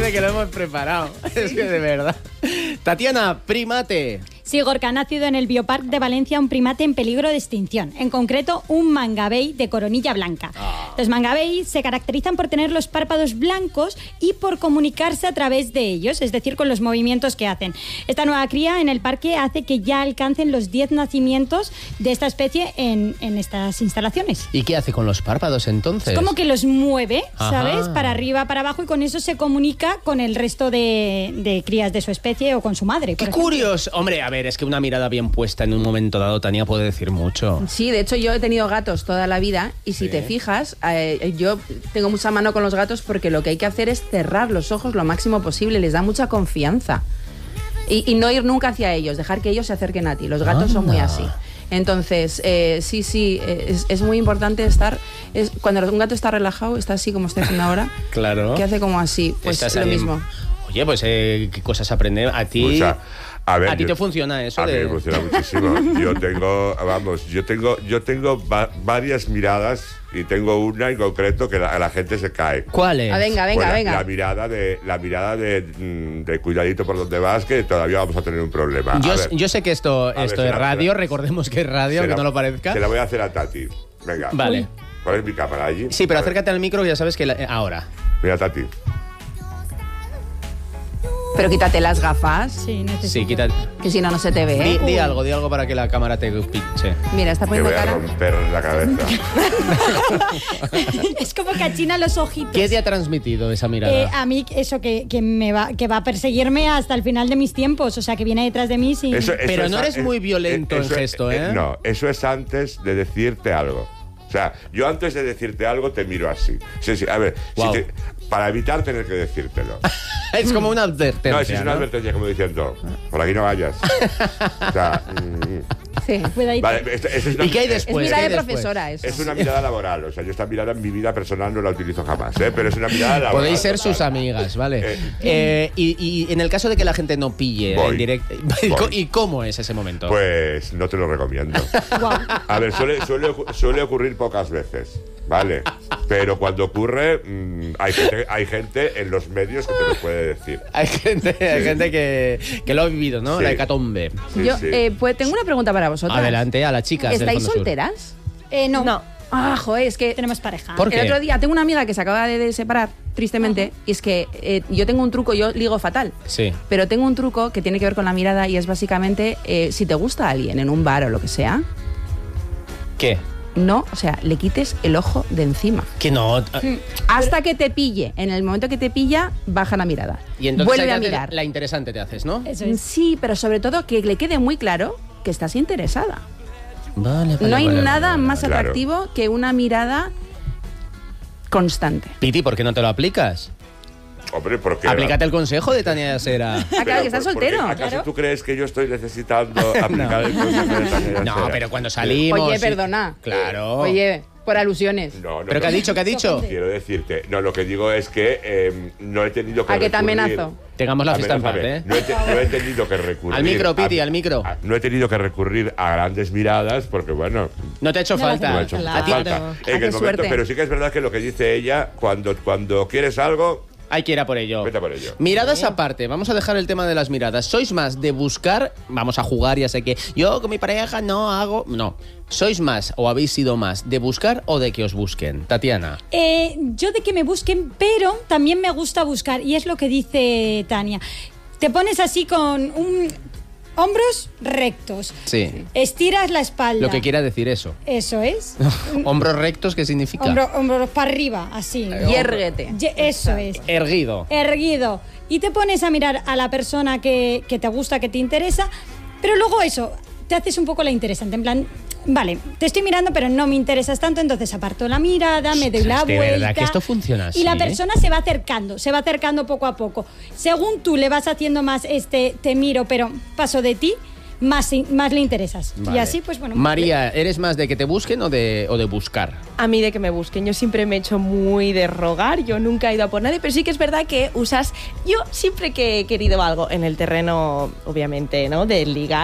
parece que lo hemos preparado. Es que de verdad. Tatiana, primate. Sí, Gorka, ha nacido en el Biopark de Valencia un primate en peligro de extinción, en concreto un mangabey de coronilla blanca. Los mangabey se caracterizan por tener los párpados blancos y por comunicarse a través de ellos, es decir, con los movimientos que hacen. Esta nueva cría en el parque hace que ya alcancen los 10 nacimientos de esta especie en estas instalaciones. ¿Y qué hace con los párpados entonces? Es como que los mueve, ¿sabes? Ajá. Para arriba, para abajo, y con eso se comunica con el resto de crías de su especie o con su madre. ¡Qué curioso! Hombre, a ver, es que una mirada bien puesta en un momento dado, Tania, puede decir mucho. Sí, de hecho yo he tenido gatos toda la vida y si te fijas, yo tengo mucha mano con los gatos porque lo que hay que hacer es cerrar los ojos lo máximo posible, les da mucha confianza. Y no ir nunca hacia ellos, dejar que ellos se acerquen a ti. Los gatos son muy así. Entonces, es muy importante estar... cuando un gato está relajado, está así como estoy haciendo ahora. Claro. Que hace como así, pues Estás lo ahí mismo. Oye, pues qué cosas aprender. A ti... Escucha, a ver, ¿A ti te funciona eso? A mí me funciona muchísimo. Yo tengo varias miradas y tengo una en concreto que a la gente se cae. ¿Cuál es? Venga. La mirada de cuidadito por donde vas, que todavía vamos a tener un problema. Yo sé que esto es radio, recordemos que es radio, aunque no lo parezca. Se la voy a hacer a Tati. Venga. Vale. ¿Cuál es mi cámara allí? Sí, pero acércate al micro, que ya sabes que ahora. Mira, Tati. Pero quítate las gafas, Sí, necesito. Sí, quítate. que si no, no se te ve. Di algo para que la cámara te pinche. Mira, está Te poniendo voy a cara. romper la cabeza. Es como que achina los ojitos. ¿Qué te ha transmitido esa mirada? A mí eso que va a perseguirme hasta el final de mis tiempos, o sea, que viene detrás de mí sin... Pero no eres muy violento en gesto, ¿eh? No, eso es antes de decirte algo. O sea, yo antes de decirte algo te miro así. Sí, a ver, Wow. para evitar tener que decírtelo. Es como una advertencia. No, es una advertencia como diciendo, por aquí no vayas. O sea, Sí. Cuidadito. vale, es una, ¿Y qué hay Es después? mirada ¿Qué hay de después? profesora eso. es una mirada laboral. O sea, yo esta mirada en mi vida personal no la utilizo jamás, ¿eh? Pero es una mirada laboral. Podéis ser total. sus amigas, ¿vale? Y en el caso de que la gente no pille Voy. en directo, Voy. ¿y cómo es ese momento? Pues no te lo recomiendo. A ver, suele ocurrir pocas veces, ¿vale? Pero cuando ocurre, hay gente en los medios que te lo puede decir. Hay gente que lo ha vivido, ¿no? Sí. La hecatombe. Sí, Yo sí. pues tengo una pregunta para vosotras. Adelante, a las chicas del ¿Estáis Fondo Sur. solteras? No, Ah, joder, es que tenemos pareja. ¿Por qué? el otro día tengo una amiga que se acaba de separar, tristemente, y es que yo tengo un truco, yo ligo fatal, Sí. pero tengo un truco que tiene que ver con la mirada y es básicamente, si te gusta alguien en un bar o lo que sea, ¿Qué? no, o sea, le quites el ojo de encima. Que no. Hasta que te pille. En el momento que te pilla, baja la mirada. Y entonces vuelve hay que a hacer mirar. la interesante te haces, ¿no? Eso es. Sí, pero sobre todo que le quede muy claro que estás interesada. Vale, No hay nada más Claro. atractivo que una mirada constante. Piti, ¿por qué no te lo aplicas? Hombre, ¿por qué? Aplícate el consejo de Tania Yasera. Ah, claro, que estás ¿por qué? soltero. ¿Acaso Claro. tú crees que yo estoy necesitando aplicar el consejo de Tania No, Yasera? pero cuando salimos... Oye, sí. perdona. Claro. Oye, por alusiones. No, ¿Pero qué ha dicho? ¿Qué ha dicho? Quiero decirte, no, lo que digo es que no he tenido que ¿A qué te recurrir- amenazo? Tengamos la fiesta en paz, Amenázame. ¿eh? No he tenido que recurrir... Al micro, Piti, al micro. No he tenido que recurrir a grandes miradas porque, bueno... No te ha hecho No le falta. No he hecho Claro. falta. Ah, En qué el momento, suerte. pero sí que es verdad que lo que dice ella, cuando quieres algo, Hay que ir a por ello. vete a por ello. Miradas aparte, vamos a dejar el tema de las miradas. ¿Sois más de buscar? Vamos a jugar, ya sé que yo con mi pareja no hago... No. ¿Sois más o habéis sido más de buscar o de que os busquen? Tatiana. Yo de que me busquen, pero también me gusta buscar, y es lo que dice Tania. Te pones así con hombros rectos. Sí. Estiras la espalda. Lo que quiera decir eso. Eso es. ¿Hombros rectos qué significa? Hombros para arriba, así. Yérguete. Eso es. Erguido. Erguido. Y te pones a mirar a la persona que te gusta, que te interesa, pero luego eso, te haces un poco la interesante, en plan, vale, te estoy mirando pero no me interesas tanto, entonces aparto la mirada, me doy la Ostras, de vuelta. verdad que esto funciona así, y la ¿eh? persona se va acercando poco a poco. Según tú le vas haciendo más te miro pero paso de ti, más le interesas. Vale. Y así, pues bueno. María, ¿eres más de que te busquen o de buscar? A mí de que me busquen. Yo siempre me he hecho muy de rogar, yo nunca he ido a por nadie, pero sí que es verdad que usas... Yo siempre que he querido algo en el terreno, obviamente, ¿no? De ligar, de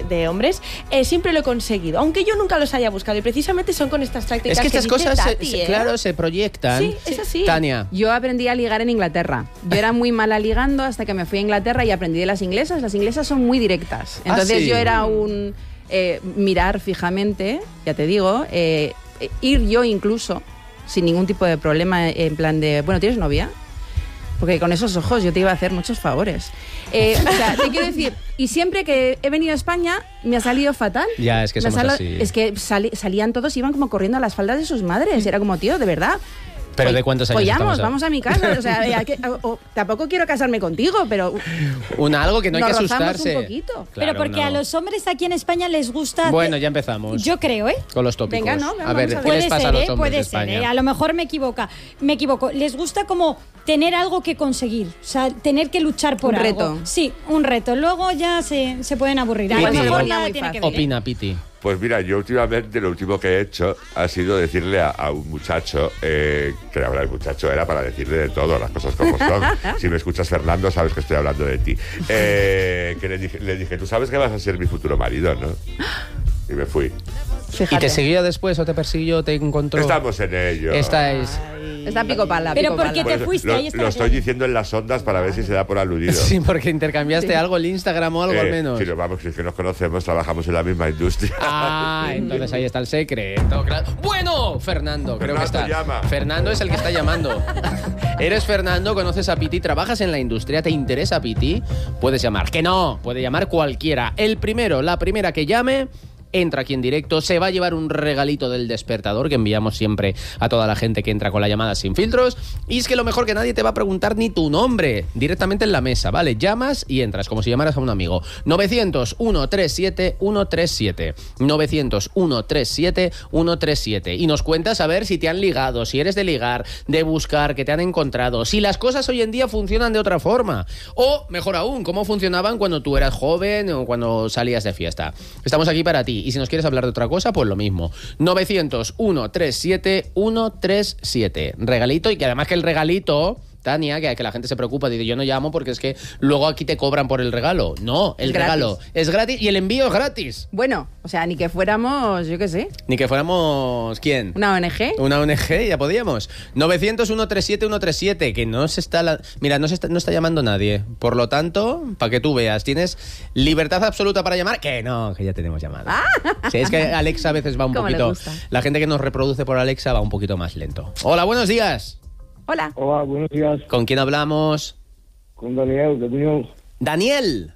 de hombres, siempre lo he conseguido, aunque yo nunca los haya buscado. Y precisamente son con estas tácticas Es que estas dice cosas, Tati, claro, se proyectan. Sí, es así. Tania. Yo aprendí a ligar en Inglaterra. Yo era muy mala ligando hasta que me fui a Inglaterra y aprendí de las inglesas. Las inglesas son muy directas. Entonces sí. yo era un mirar fijamente, ya te digo, ir yo incluso sin ningún tipo de problema en plan de, bueno, ¿tienes novia? Porque con esos ojos yo te iba a hacer muchos favores. O sea, te quiero decir, y siempre que he venido a España me ha salido fatal. Ya, es que somos así. Es que salían todos, iban como corriendo a las faldas de sus madres. Era como, tío, de verdad. ¿Pero de cuántos años estamos? Vamos a mi casa. O sea, tampoco quiero casarme contigo, pero... Algo que no hay que asustarse. un poquito. Claro, pero porque a los hombres aquí en España les gusta... Bueno, ya empezamos. Yo creo, ¿eh? Con los tópicos. Venga, no, a ver, vamos a ¿qué ver. les pasa a los hombres puede de ser, España? A lo mejor me equivoco. Les gusta como tener algo que conseguir, o sea, tener que luchar por Un algo. reto. Sí, un reto. Luego ya se pueden aburrir. A lo Piti, mejor opina ya muy tiene que fácil. ver. ¿eh? Opina, Piti. Pues mira, yo últimamente lo último que he hecho ha sido decirle a un muchacho, que ahora el muchacho era para decirle de todo, las cosas como son. Si me escuchas, Fernando, sabes que estoy hablando de ti. Que le dije, tú sabes que vas a ser mi futuro marido, ¿no? Y me fui. Fíjate. ¿Y te siguió después o te persiguió, te encontró? Estamos en ello. Estáis... Está pico pala. Pero pico ¿por qué pala. te fuiste? Ahí está Lo la estoy clave. diciendo en las ondas para ver si se da por aludido. Sí, porque intercambiaste algo en Instagram o algo al menos. Sí, vamos, si es que nos conocemos, trabajamos en la misma industria. Ah, entonces ahí está el secreto. Claro. Bueno, Fernando, creo que está. Llama. Fernando es el que está llamando. Eres Fernando, conoces a Piti, trabajas en la industria, ¿te interesa Piti? Puedes llamar. Que no, puede llamar cualquiera. La primera que llame, entra aquí en directo, se va a llevar un regalito del despertador que enviamos siempre a toda la gente que entra con la llamada sin filtros. Y es que lo mejor, que nadie te va a preguntar ni tu nombre, directamente en la mesa, ¿vale? Llamas y entras, como si llamaras a un amigo. 900-137-137. 900-137-137. Y nos cuentas a ver si te han ligado, si eres de ligar, de buscar, que te han encontrado, si las cosas hoy en día funcionan de otra forma. O, mejor aún, cómo funcionaban cuando tú eras joven o cuando salías de fiesta. Estamos aquí para ti. Y si nos quieres hablar de otra cosa, pues lo mismo. 900-137-137. Regalito, y que además que el regalito... Tania, que la gente se preocupa, dice, yo no llamo porque es que luego aquí te cobran por el regalo. No, el regalo es gratis y el envío es gratis. Bueno, o sea, ni que fuéramos, yo qué sé. Ni que fuéramos, ¿quién? Una ONG. Una ONG, ya podíamos. 900-137-137, que no se está... Mira, no está llamando nadie. Por lo tanto, para que tú veas, tienes libertad absoluta para llamar. Que no, que ya tenemos llamada. Sí, es que Alexa a veces va un Cómo le poquito... gusta. La gente que nos reproduce por Alexa va un poquito más lento. Hola, buenos días. Hola. Hola, buenos días. ¿Con quién hablamos? Con Daniel, de Buñol. Daniel.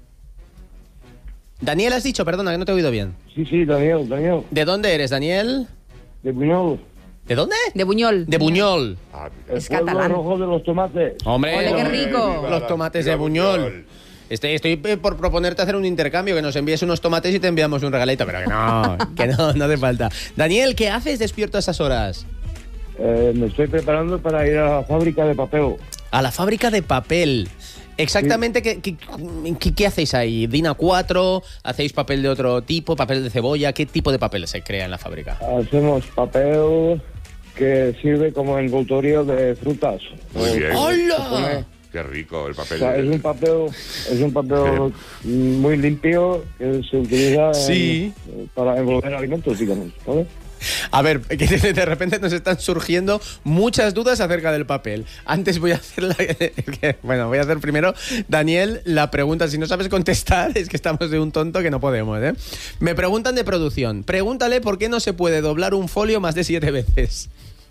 Daniel, has dicho, perdona, que no te he oído bien. Sí, Daniel. ¿De dónde eres, Daniel? De Buñol. ¿De dónde? De Buñol. De Buñol. El Es pueblo catalán. rojo de los tomates. Hombre, Ole, qué rico. Los tomates de Buñol. Estoy por proponerte hacer un intercambio, que nos envíes unos tomates y te enviamos un regalito, pero que no hace falta. Daniel, ¿qué haces despierto a esas horas? Me estoy preparando para ir a la fábrica de papel. A la fábrica de papel. Exactamente, ¿qué hacéis ahí? ¿DIN A4? ¿Hacéis papel de otro tipo? ¿Papel de cebolla? ¿Qué tipo de papel se crea en la fábrica? Hacemos papel que sirve como envoltorio de frutas. Muy bien. ¡Hola! Qué rico el O papel. sea, es un papel muy limpio que se utiliza Sí. para envolver alimentos, digamos, ¿sabes? A ver, que de repente nos están surgiendo muchas dudas acerca del papel. Antes voy a hacer voy a hacer primero, Daniel, la pregunta. Si no sabes contestar, es que estamos de un tonto que no podemos, ¿eh? Me preguntan de producción. Pregúntale por qué no se puede doblar un folio más de 7 veces.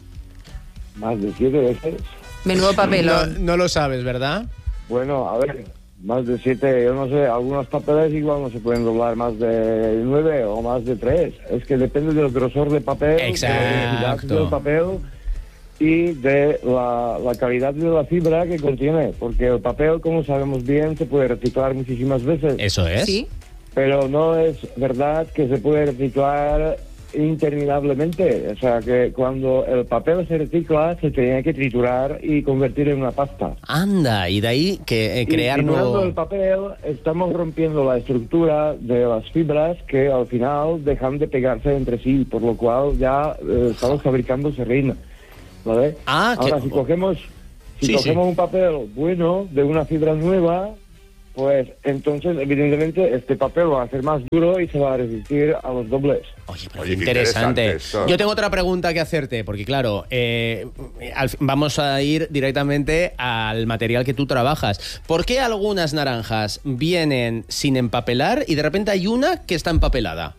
Más de 7 veces. Menudo papelón. No lo sabes, ¿verdad? Bueno, a ver, más de 7, yo no sé, algunos papeles igual no se pueden doblar más de 9 o más de 3. Es que depende del grosor de papel, Exacto. de la densidad del papel y de la calidad de la fibra que contiene. Porque el papel, como sabemos bien, se puede reciclar muchísimas veces. Eso es. Sí. Pero no es verdad que se puede reciclar interminablemente. O sea, que cuando el papel se recicla, se tiene que triturar y convertir en una pasta. Anda, y de ahí que Y crear triturando nuevo... el papel, estamos rompiendo la estructura de las fibras que al final dejan de pegarse entre sí, por lo cual ya estamos fabricando serrín, ¿vale? Ah, Ahora, que- si cogemos Sí, un papel bueno, de una fibra nueva, pues entonces evidentemente este papel va a ser más duro y se va a resistir a los dobles. Oye, pero Oye, qué qué interesante interesante. esto. Yo tengo otra pregunta que hacerte, porque claro, vamos a ir directamente al material que tú trabajas. ¿Por qué algunas naranjas vienen sin empapelar y de repente hay una que está empapelada?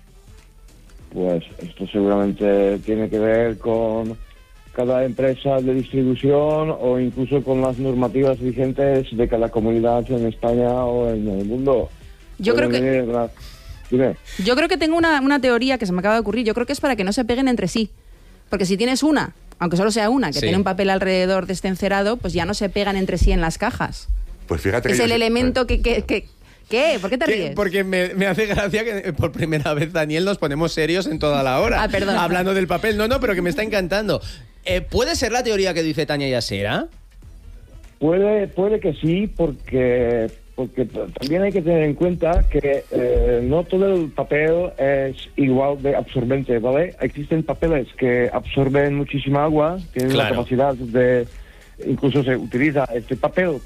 Pues esto seguramente tiene que ver con cada empresa de distribución o incluso con las normativas vigentes de cada comunidad en España o en el mundo. Yo creo que- Pueden venir las- Dime. Yo creo que tengo una teoría que se me acaba de ocurrir. Yo creo que es para que no se peguen entre sí. Porque si tienes una, aunque solo sea una, que Sí. tiene un papel alrededor de este encerado, pues ya no se pegan entre sí en las cajas. Pues fíjate Es que el yo- elemento que... ¿Qué? ¿Por qué te ¿Qué? ríes? Porque me hace gracia que por primera vez, Daniel, nos ponemos serios en toda la hora. Ah, perdón. Hablando del papel. No, pero que me está encantando. ¿Puede ser la teoría que dice Tania Yasera? Puede que sí, porque también hay que tener en cuenta que no todo el papel es igual de absorbente, ¿vale? Existen papeles que absorben muchísima agua, tienen Claro. la capacidad de... Incluso se utiliza este papel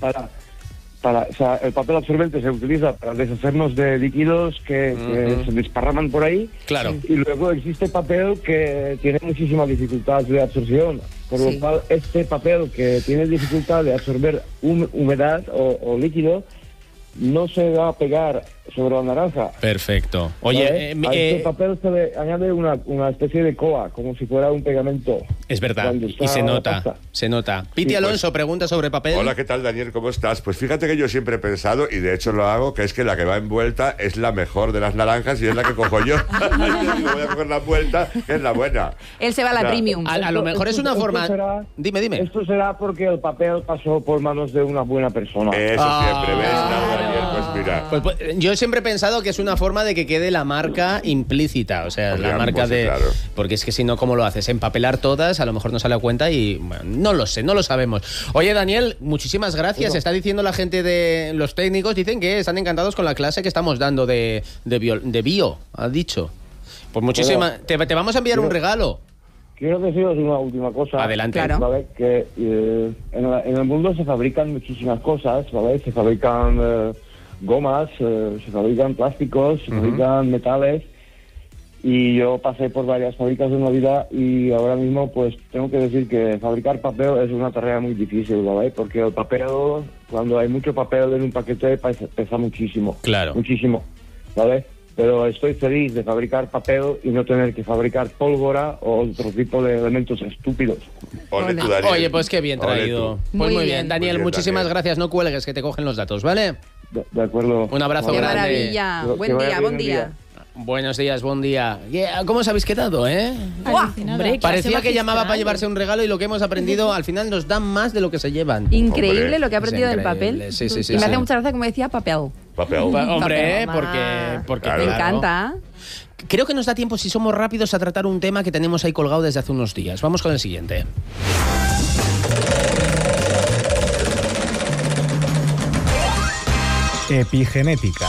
o sea, el papel absorbente se utiliza para deshacernos de líquidos que se desparraman por ahí. Claro. Y luego existe papel que tiene muchísima dificultad de absorción. Por Sí. lo cual, este papel que tiene dificultad de absorber humedad o líquido no se va a pegar sobre la naranja. Perfecto. ¿vale? Oye, A este papel se le añade una especie de coa, como si fuera un pegamento. es verdad. cuando Y está se la nota. pasta. Se nota. Piti Sí, Alonso pues- pregunta sobre papel. Hola, ¿qué tal, Daniel? ¿Cómo estás? Pues fíjate que yo siempre he pensado, y de hecho lo hago, que es que la que va envuelta es la mejor de las naranjas y es la que cojo yo. Yo digo, voy a coger la envuelta, que es la buena. Él se va a la Claro. premium. A lo mejor es una forma... será- Dime. Esto será porque el papel pasó por manos de una buena persona. Eso siempre, ¿ves? Daniel, pues mira. Pues, yo siempre he pensado que es una forma de que quede la marca implícita, o sea, Hombre, la marca pues sí, de... claro. Porque es que si no, ¿cómo lo haces? Empapelar todas, a lo mejor no sale a cuenta y... bueno, no lo sé, no lo sabemos. Oye, Daniel, muchísimas gracias. Está diciendo la gente de los técnicos, dicen que están encantados con la clase que estamos dando de bio, ha dicho. Pues muchísimas... Te vamos a enviar un regalo. Quiero deciros una última cosa. Adelante. Claro. ¿Vale? Que en el mundo se fabrican muchísimas cosas, ¿vale? Se fabrican gomas, se fabrican plásticos, se fabrican metales. Y yo pasé por varias fábricas en la vida y ahora mismo pues tengo que decir que fabricar papel es una tarea muy difícil, ¿vale? Porque el papel, cuando hay mucho papel en un paquete, pesa muchísimo. Claro. Muchísimo, ¿vale? Pero estoy feliz de fabricar papel y no tener que fabricar pólvora o otro tipo de elementos estúpidos. Ole tú, Daniel. Oye, pues qué bien Ole traído. tú. Pues muy Muy bien. bien. Daniel, Muy bien, muchísimas Daniel. gracias. No cuelgues, que te cogen los datos, ¿vale? De acuerdo. Un abrazo ¡Qué grande. maravilla! Que Buen vaya día, bien buen el día. día. Buenos días, buen día. ¿Cómo os habéis quedado, ¡Buah! Hombre, Parecía clase que llamaba para magistral. llevarse un regalo y lo que hemos aprendido al final nos dan más de lo que se llevan. Increíble Hombre, lo que ha aprendido es del papel. increíble. Sí, sí, sí, y me sí. hace mucha gracia como decía papel. Papel. Hombre, Mamá. porque Claro. Me claro. encanta. Creo que nos da tiempo, si somos rápidos, a tratar un tema que tenemos ahí colgado desde hace unos días. Vamos con el siguiente. Epigenética.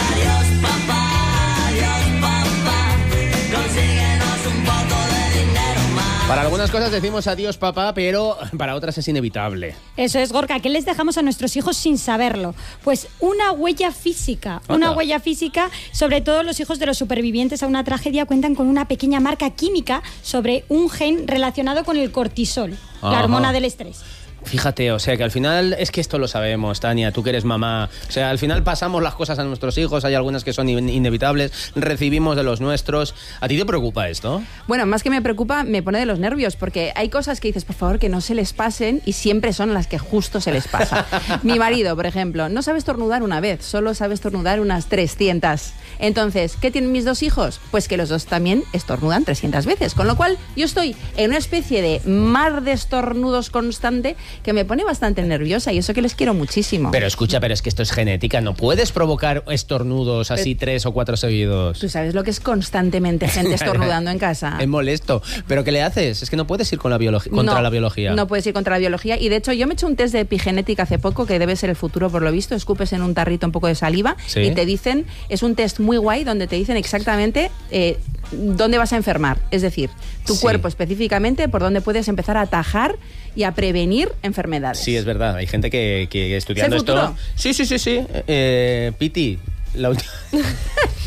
Para algunas cosas decimos adiós, papá, pero para otras es inevitable. Eso es, Gorka. ¿Qué les dejamos a nuestros hijos sin saberlo? Pues una huella física. Anda. Una huella física, sobre todo los hijos de los supervivientes a una tragedia cuentan con una pequeña marca química sobre un gen relacionado con el cortisol, Ajá. la hormona del estrés. Fíjate, o sea, que al final es que esto lo sabemos, Tania, tú que eres mamá. O sea, al final pasamos las cosas a nuestros hijos, hay algunas que son inevitables, recibimos de los nuestros. ¿A ti te preocupa esto? Bueno, más que me preocupa, me pone de los nervios, porque hay cosas que dices, por favor, que no se les pasen, y siempre son las que justo se les pasa. Mi marido, por ejemplo, no sabe estornudar una vez, solo sabe estornudar unas 300. Entonces, ¿qué tienen mis dos hijos? Pues que los dos también estornudan 300 veces, con lo cual yo estoy en una especie de mar de estornudos constante que me pone bastante nerviosa, y eso que les quiero muchísimo. Pero escucha, pero es que esto es genética, no puedes provocar estornudos así 3 o 4 seguidos. ¿Tú sabes lo que es constantemente gente estornudando en casa? Es molesto. ¿Pero qué le haces? Es que no puedes ir con la contra No, la biología. No puedes ir contra la biología. Y de hecho, yo me he hecho un test de epigenética hace poco, que debe ser el futuro por lo visto. Escupes en un tarrito un poco de saliva Sí. y te dicen, es un test muy guay donde te dicen exactamente dónde vas a enfermar. Es decir, tu cuerpo específicamente por dónde puedes empezar a atajar y a prevenir enfermedades. Sí, es verdad. Hay gente que estudiando ¿Es el futuro? esto... Sí. Piti, la última...